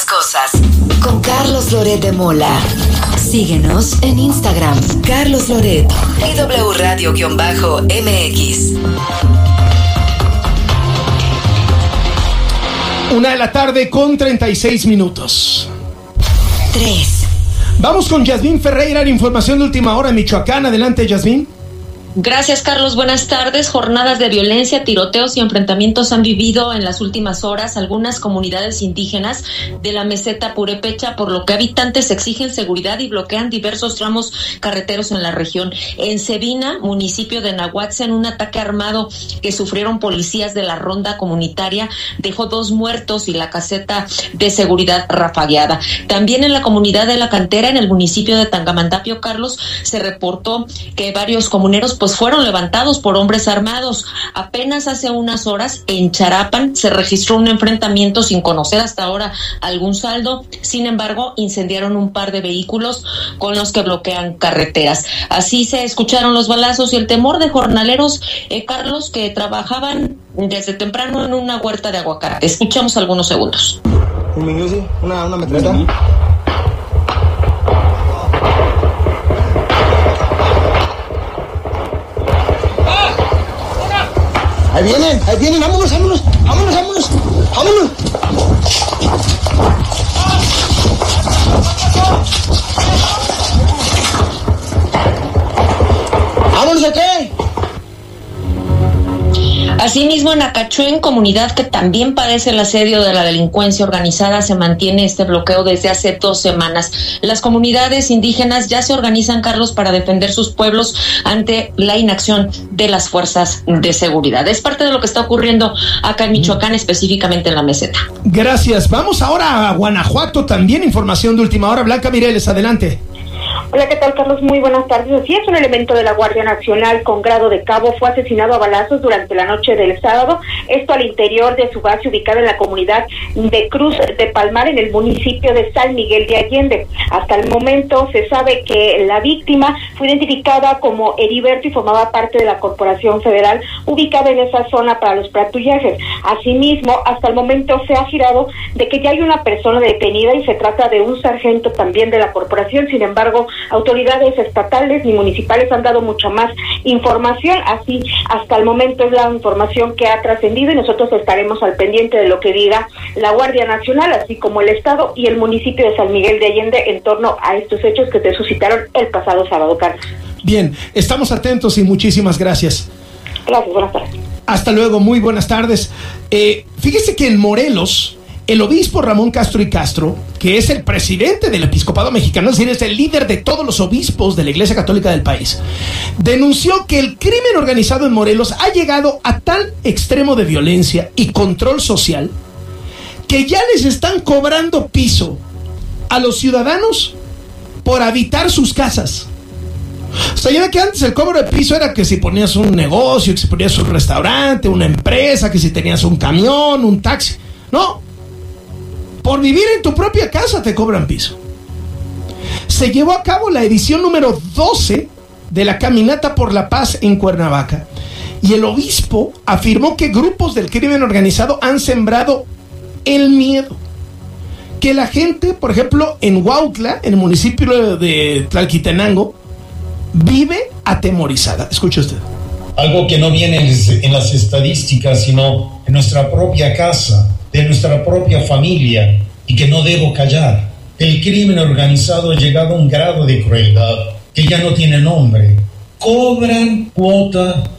las cosas con Carlos Loret de Mola. Síguenos en Instagram, Carlos Loret y W Radio-MX. 1:36 p.m. 3. Vamos con Yasmín Ferreira, la información de última hora en Michoacán. Adelante, Yasmín. Gracias, Carlos. Buenas tardes. Jornadas de violencia, tiroteos y enfrentamientos han vivido en las últimas horas algunas comunidades indígenas de la meseta Purépecha, por lo que habitantes exigen seguridad y bloquean diversos tramos carreteros en la región. En Cebina, municipio de Nahuatzen, un ataque armado que sufrieron policías de la ronda comunitaria dejó 2 muertos y la caseta de seguridad rafagueada. También en la comunidad de La Cantera, en el municipio de Tangamandapio, Carlos, se reportó que varios comuneros fueron levantados por hombres armados. Apenas hace unas horas en Charapan se registró un enfrentamiento sin conocer hasta ahora algún saldo. Sin embargo, incendiaron un par de vehículos con los que bloquean carreteras. Así se escucharon los balazos y el temor de jornaleros, Carlos, que trabajaban desde temprano en una huerta de aguacate. Escuchamos algunos segundos. Una metralleta. Ahí vienen, vámonos. ¿Vámonos a qué? Asimismo, en Acachuén, comunidad que también padece el asedio de la delincuencia organizada, se mantiene este bloqueo desde hace 2 semanas. Las comunidades indígenas ya se organizan, Carlos, para defender sus pueblos ante la inacción de las fuerzas de seguridad. Es parte de lo que está ocurriendo acá en Michoacán, específicamente en la meseta. Gracias. Vamos ahora a Guanajuato, también información de última hora. Blanca Mireles, adelante. Hola, ¿qué tal, Carlos? Muy buenas tardes. Así es, un elemento de la Guardia Nacional con grado de cabo fue asesinado a balazos durante la noche del sábado, esto al interior de su base ubicada en la comunidad de Cruz de Palmar, en el municipio de San Miguel de Allende. Hasta el momento se sabe que la víctima fue identificada como Heriberto y formaba parte de la Corporación Federal ubicada en esa zona para los patrullajes. Asimismo, hasta el momento se ha girado de que ya hay una persona detenida y se trata de un sargento también de la corporación. Sin embargo, autoridades estatales y municipales han dado mucha más información. Así, hasta el momento es la información que ha trascendido y nosotros estaremos al pendiente de lo que diga la Guardia Nacional, así como el Estado y el municipio de San Miguel de Allende en torno a estos hechos que se suscitaron el pasado sábado, Carlos. Bien, estamos atentos y muchísimas gracias. Gracias, buenas tardes. Hasta luego, muy buenas tardes. Fíjese que en Morelos, el obispo Ramón Castro y Castro, que es el presidente del episcopado mexicano, es decir, es el líder de todos los obispos de la Iglesia Católica del país, denunció que el crimen organizado en Morelos ha llegado a tal extremo de violencia y control social que ya les están cobrando piso a los ciudadanos por habitar sus casas. O sea, ya ve que antes el cobro de piso era que si ponías un negocio, que si ponías un restaurante, una empresa, que si tenías un camión, un taxi. No. Por vivir en tu propia casa te cobran piso. Se llevó a cabo la edición número 12 de la Caminata por la Paz en Cuernavaca. Y el obispo afirmó que grupos del crimen organizado han sembrado el miedo. Que la gente, por ejemplo, en Huautla, en el municipio de Tlalquitenango, vive atemorizada. Escuche usted. Algo que no viene en las estadísticas, sino en nuestra propia casa, de nuestra propia familia, y que no debo callar. El crimen organizado ha llegado a un grado de crueldad que ya no tiene nombre. Cobran cuota